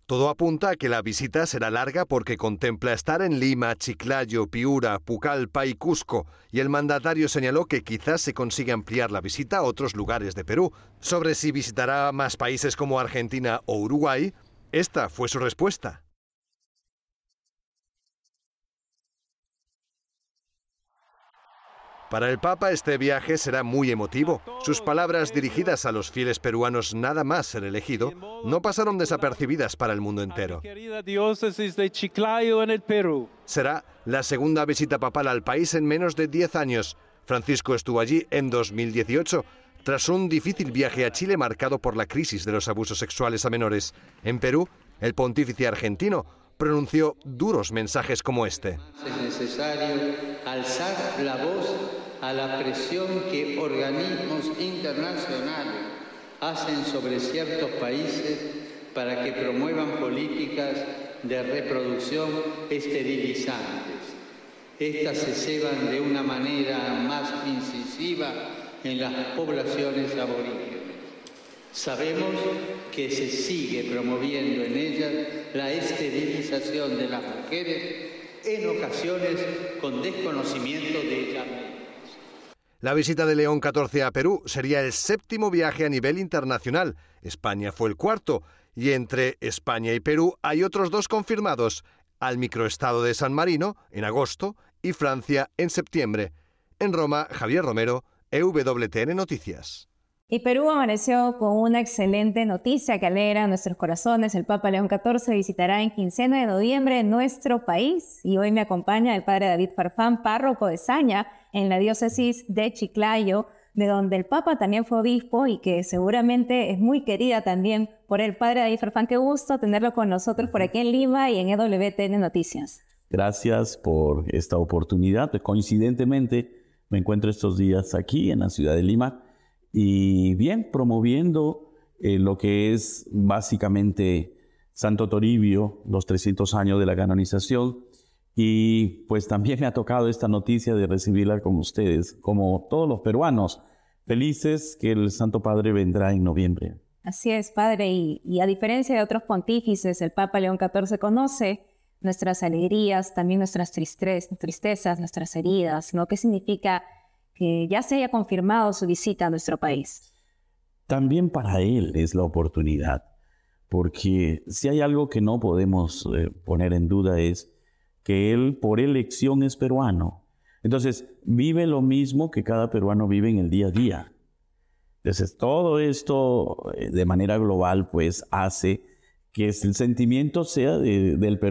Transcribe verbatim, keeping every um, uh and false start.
Todo apunta a que la visita será larga porque contempla estar en Lima, Chiclayo, Piura, Pucallpa y Cusco, y el mandatario señaló que quizás se consiga ampliar la visita a otros lugares de Perú. Sobre si visitará más países como Argentina o Uruguay, esta fue su respuesta. Para el Papa este viaje será muy emotivo. Sus palabras dirigidas a los fieles peruanos nada más ser elegido no pasaron desapercibidas para el mundo entero. Será la segunda visita papal al país en menos de diez años. Francisco estuvo allí en dos mil dieciocho, tras un difícil viaje a Chile marcado por la crisis de los abusos sexuales a menores. En Perú, el pontífice argentino pronunció duros mensajes como este. Es necesario alzar la voz a la presión que organismos internacionales hacen sobre ciertos países para que promuevan políticas de reproducción esterilizantes. Estas se ceban de una manera más incisiva en las poblaciones aborígenes. Sabemos que se sigue promoviendo en ellas la esterilización de las mujeres, en ocasiones con desconocimiento de ellas mismas. La visita de León catorce a Perú sería el séptimo viaje a nivel internacional. España fue el cuarto, y entre España y Perú hay otros dos confirmados, al microestado de San Marino, en agosto, y Francia, en septiembre. En Roma, Javier Romero, E W T N Noticias. Y Perú amaneció con una excelente noticia que alegra nuestros corazones. El Papa León catorce visitará en quincena de noviembre nuestro país. Y hoy me acompaña el padre David Farfán, párroco de Saña, en la diócesis de Chiclayo, de donde el Papa también fue obispo y que seguramente es muy querida también por el padre David Farfán. Qué gusto tenerlo con nosotros por aquí en Lima y en E W T N Noticias. Gracias por esta oportunidad. Coincidentemente, me encuentro estos días aquí en la ciudad de Lima y bien, promoviendo eh, lo que es básicamente Santo Toribio, los trescientos años de la canonización. Y pues también me ha tocado esta noticia de recibirla con ustedes, como todos los peruanos, felices que el Santo Padre vendrá en noviembre. Así es, padre, y, y a diferencia de otros pontífices, el Papa León catorce conoce nuestras alegrías, también nuestras tristes, tristezas, nuestras heridas, ¿no? ¿Qué significa que ya se haya confirmado su visita a nuestro país? También para él es la oportunidad, porque si hay algo que no podemos eh, poner en duda es que él por elección es peruano. Entonces, vive lo mismo que cada peruano vive en el día a día. Entonces, todo esto eh, de manera global, pues, hace que el sentimiento sea de, del peruano.